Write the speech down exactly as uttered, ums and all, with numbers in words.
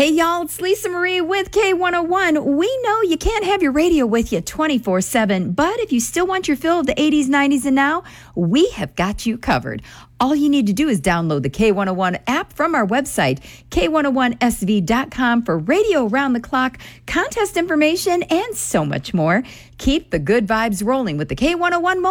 Hey, y'all, it's Lisa Marie with K one oh one. We know you can't have your radio with you twenty-four seven, but if you still want your fill of the eighties, nineties, and now, we have got you covered. All you need to do is download the K one oh one app from our website, K one oh one S V dot com, for radio around the clock, contest information, and so much more. Keep the good vibes rolling with the K one oh one